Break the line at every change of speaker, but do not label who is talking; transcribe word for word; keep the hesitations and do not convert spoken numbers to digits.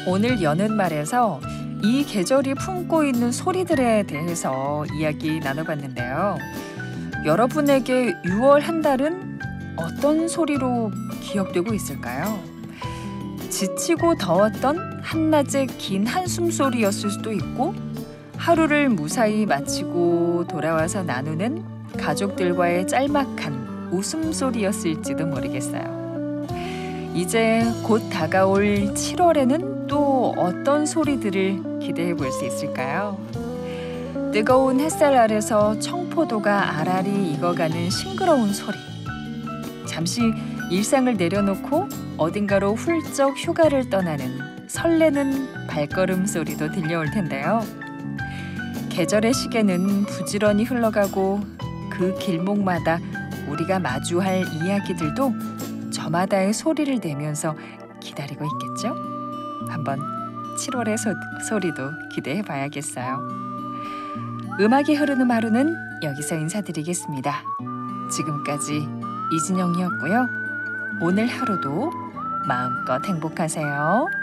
오늘 여는 말에서 이 계절이 품고 있는 소리들에 대해서 이야기 나눠봤는데요. 여러분에게 유월 한 달은 어떤 소리로 기억되고 있을까요? 지치고 더웠던 한낮의 긴 한숨 소리였을 수도 있고, 하루를 무사히 마치고 돌아와서 나누는 가족들과의 짤막한 웃음소리였을지도 모르겠어요. 이제 곧 다가올 칠월에는 또 어떤 소리들을 기대해 볼 수 있을까요? 뜨거운 햇살 아래서 청포도가 알알이 익어가는 싱그러운 소리. 잠시 일상을 내려놓고 어딘가로 훌쩍 휴가를 떠나는 설레는 발걸음 소리도 들려올 텐데요. 계절의 시계는 부지런히 흘러가고 그 길목마다 우리가 마주할 이야기들도 저마다의 소리를 내면서 기다리고 있겠죠? 한번 칠월의 소, 소리도 기대해 봐야겠어요. 음악이 흐르는 하루는 여기서 인사드리겠습니다. 지금까지 이진영이었고요. 오늘 하루도 마음껏 행복하세요.